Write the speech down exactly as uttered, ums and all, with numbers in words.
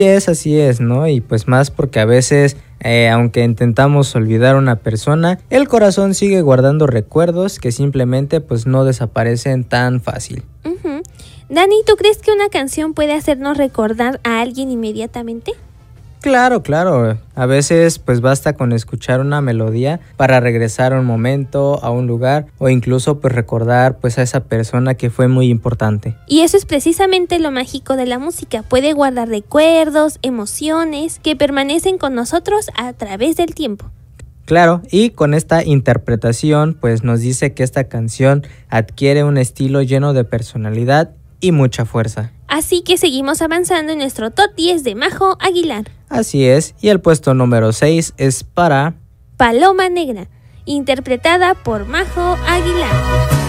es, así es, ¿no? Y pues más porque a veces, eh, aunque intentamos olvidar a una persona, el corazón sigue guardando recuerdos que simplemente pues no desaparecen tan fácil. Uh-huh. Dani, ¿tú crees que una canción puede hacernos recordar a alguien inmediatamente? Claro, claro. A veces pues basta con escuchar una melodía para regresar a un momento, a un lugar o incluso pues recordar pues a esa persona que fue muy importante. Y eso es precisamente lo mágico de la música. Puede guardar recuerdos, emociones que permanecen con nosotros a través del tiempo. Claro, y con esta interpretación pues nos dice que esta canción adquiere un estilo lleno de personalidad y mucha fuerza. Así que seguimos avanzando en nuestro top diez de Majo Aguilar. Así es, y el puesto número seis es para Paloma Negra, interpretada por Majo Aguilar.